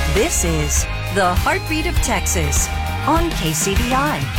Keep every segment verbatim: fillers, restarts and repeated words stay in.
This is the Heartbeat of Texas on K C B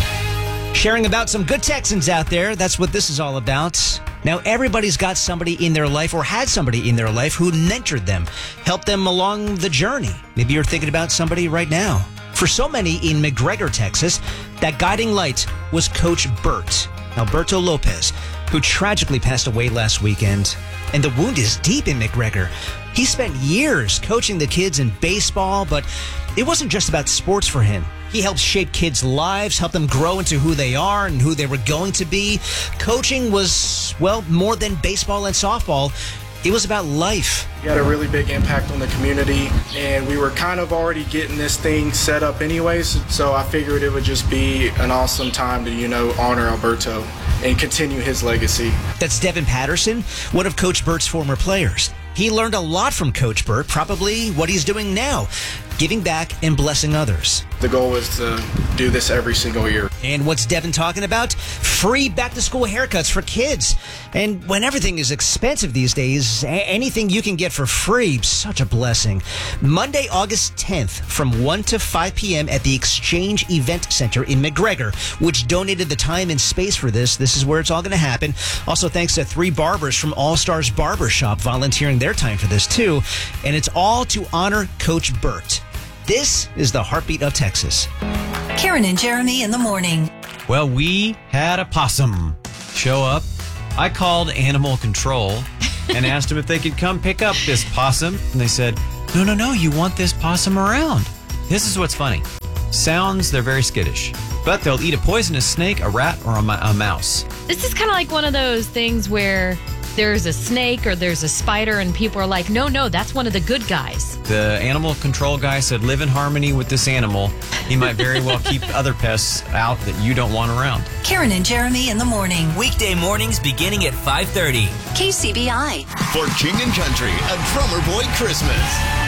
I. Sharing about some good Texans out there. That's what this is all about. Now, everybody's got somebody in their life or had somebody in their life who mentored them, helped them along the journey. Maybe you're thinking about somebody right now. For so many in McGregor, Texas, that guiding light was Coach Bert, Alberto Lopez, who tragically passed away last weekend. And the wound is deep in McGregor. He spent years coaching the kids in baseball, but it wasn't just about sports for him. He helped shape kids' lives, help them grow into who they are and who they were going to be. Coaching was, well, more than baseball and softball. It was about life. He had a really big impact on the community, and we were kind of already getting this thing set up anyways, so I figured it would just be an awesome time to, you know, honor Alberto and continue his legacy. That's Devin Patterson, one of Coach Bert's former players. He learned a lot from Coach Bert, probably what he's doing now, giving back and blessing others. The goal is to do this every single year. And what's Devin talking about? Free back-to-school haircuts for kids. And when everything is expensive these days, anything you can get for free, such a blessing. Monday, August tenth, from one to five p.m. at the Exchange Event Center in McGregor, which donated the time and space for this. This is where it's all going to happen. Also, thanks to three barbers from All Stars Barbershop volunteering their time for this, too. And it's all to honor Coach Bert. This is the Heartbeat of Texas. Karen and Jeremy in the morning. Well, we had a possum show up. I called animal control and asked them if they could come pick up this possum. And they said, no, no, no, you want this possum around. This is what's funny. Sounds, they're very skittish. But they'll eat a poisonous snake, a rat, or a, a mouse. This is kind of like one of those things where there's a snake or there's a spider and people are like, no, no, that's one of the good guys. The animal control guy said, live in harmony with this animal. He might very well keep other pests out that you don't want around. Karen and Jeremy in the morning. Weekday mornings beginning at five thirty. K C B I. For King and Country, a Drummer Boy Christmas.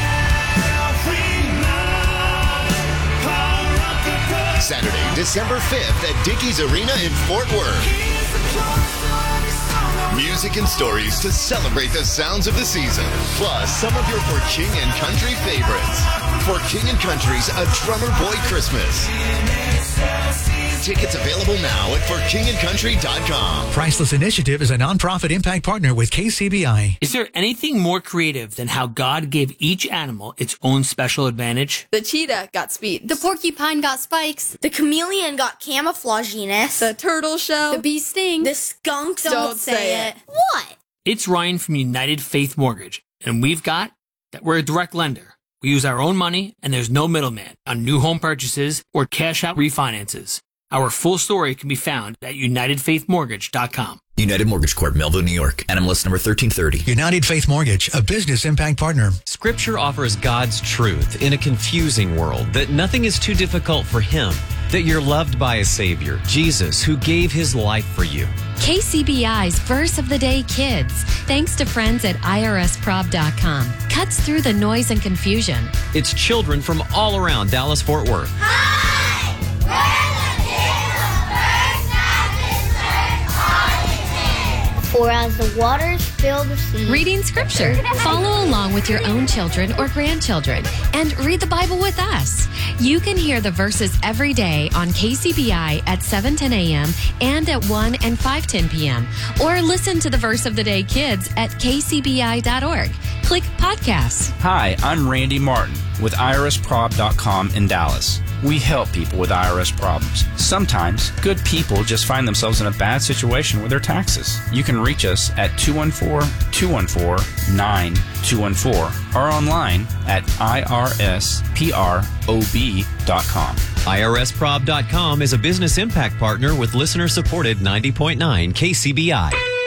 Saturday, December fifth at Dickies Arena in Fort Worth. Music and stories to celebrate the sounds of the season, plus some of your For King and Country favorites. For King and Country's A Drummer Boy Christmas. Tickets available now at for king and country dot com. Priceless Initiative is a nonprofit impact partner with K C B I. Is there anything more creative than how God gave each animal its own special advantage? The cheetah got speed. The porcupine got spikes. The chameleon got camouflaginess. The turtle shell. The bee sting. The skunk don't, don't say, say it. it. What? It's Ryan from United Faith Mortgage, and we've got that we're a direct lender. We use our own money, and there's no middleman on new home purchases or cash out refinances. Our full story can be found at united faith mortgage dot com. United Mortgage Corp, Melville, New York. N M L S number thirteen thirty. United Faith Mortgage, a business impact partner. Scripture offers God's truth in a confusing world, that nothing is too difficult for Him, that you're loved by a Savior, Jesus, who gave His life for you. K C B I's Verse of the Day Kids, thanks to friends at I R S prob dot com, cuts through the noise and confusion. It's children from all around Dallas-Fort Worth. Hi! We're the For as the waters fill the sea. Reading Scripture. Follow along with your own children or grandchildren and read the Bible with us. You can hear the verses every day on K C B I at seven ten a.m. and at one and five ten p.m. Or listen to the Verse of the Day Kids at k c b i dot org. Click Podcasts. Hi, I'm Randy Martin with I R S prob dot com in Dallas. We help people with I R S problems. Sometimes, good people just find themselves in a bad situation with their taxes. You can reach us at two one four, two one four, nine two one four or online at I R S prob dot com. I R S prob dot com is a business impact partner with listener-supported ninety point nine K C B I.